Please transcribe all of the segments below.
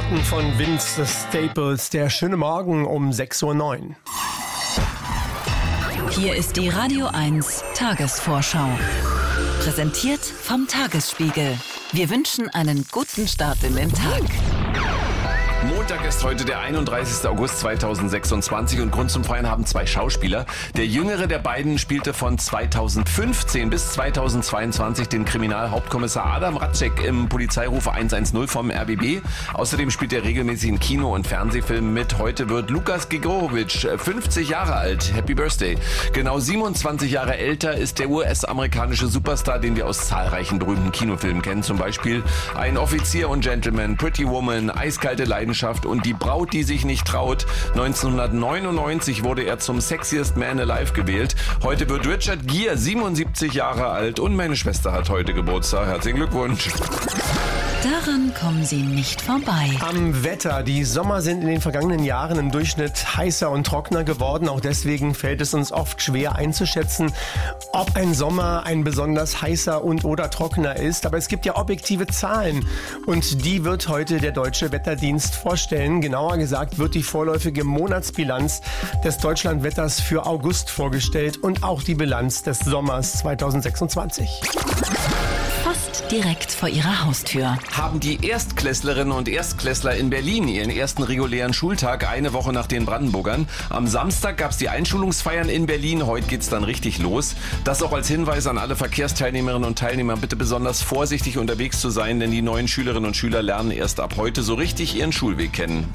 Rocken von Vince Staples. Der schöne Morgen um 6:09 Uhr. Hier ist die Radio 1 Tagesvorschau. Präsentiert vom Tagesspiegel. Wir wünschen einen guten Start in den Tag. Montag ist heute der 31. August 2026 und Grund zum Feiern haben zwei Schauspieler. Der jüngere der beiden spielte von 2015 bis 2022 den Kriminalhauptkommissar Adam Ratzek im Polizeirufer 110 vom RBB. Außerdem spielt er regelmäßig in Kino- und Fernsehfilmen mit. Heute wird Lukas Gregorowitsch 50 Jahre alt. Happy Birthday. Genau 27 Jahre älter ist der US-amerikanische Superstar, den wir aus zahlreichen berühmten Kinofilmen kennen. Zum Beispiel Ein Offizier und Gentleman, Pretty Woman, Eiskalte Leidenschaft und Die Braut, die sich nicht traut. 1999 wurde er zum Sexiest Man Alive gewählt. Heute wird Richard Gere 77 Jahre alt und meine Schwester hat heute Geburtstag. Herzlichen Glückwunsch. Daran kommen Sie nicht vorbei. Am Wetter. Die Sommer sind in den vergangenen Jahren im Durchschnitt heißer und trockener geworden. Auch deswegen fällt es uns oft schwer einzuschätzen, ob ein Sommer ein besonders heißer und/oder trockener ist. Aber es gibt ja objektive Zahlen und die wird heute der Deutsche Wetterdienst vorstellen. Genauer gesagt wird die vorläufige Monatsbilanz des Deutschlandwetters für August vorgestellt und auch die Bilanz des Sommers 2026. Fast direkt vor Ihrer Haustür. Haben die Erstklässlerinnen und Erstklässler in Berlin ihren ersten regulären Schultag eine Woche nach den Brandenburgern. Am Samstag gab es die Einschulungsfeiern in Berlin. Heute geht's dann richtig los. Das auch als Hinweis an alle Verkehrsteilnehmerinnen und Teilnehmer, bitte besonders vorsichtig unterwegs zu sein, denn die neuen Schülerinnen und Schüler lernen erst ab heute so richtig ihren Schulweg kennen.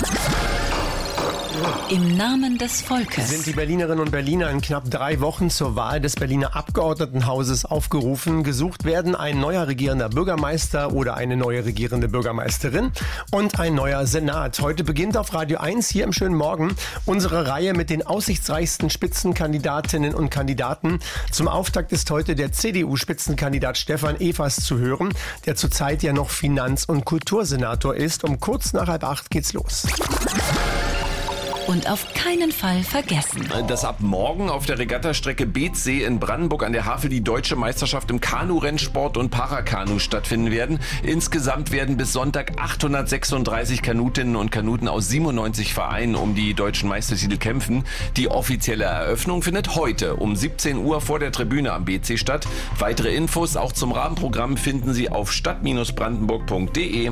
Im Namen des Volkes sind die Berlinerinnen und Berliner in knapp 3 Wochen zur Wahl des Berliner Abgeordnetenhauses aufgerufen. Gesucht werden ein neuer regierender Bürgermeister oder eine neue regierende Bürgermeisterin und ein neuer Senat. Heute beginnt auf Radio 1 hier im schönen Morgen unsere Reihe mit den aussichtsreichsten Spitzenkandidatinnen und Kandidaten. Zum Auftakt ist heute der CDU-Spitzenkandidat Stefan Evers zu hören, der zurzeit ja noch Finanz- und Kultursenator ist. Um kurz nach 7:30 geht's los. und auf keinen Fall vergessen. Dass ab morgen auf der Regattastrecke Beetzsee in Brandenburg an der Havel die deutsche Meisterschaft im Kanu-Rennsport und Parakanu stattfinden werden. Insgesamt werden bis Sonntag 836 Kanutinnen und Kanuten aus 97 Vereinen um die deutschen Meistertitel kämpfen. Die offizielle Eröffnung findet heute um 17 Uhr vor der Tribüne am Beetzsee statt. Weitere Infos auch zum Rahmenprogramm finden Sie auf stadt-brandenburg.de.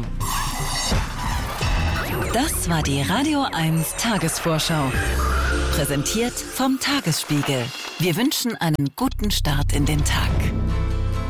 Das war die Radio 1 Tagesvorschau. Präsentiert vom Tagesspiegel. Wir wünschen einen guten Start in den Tag.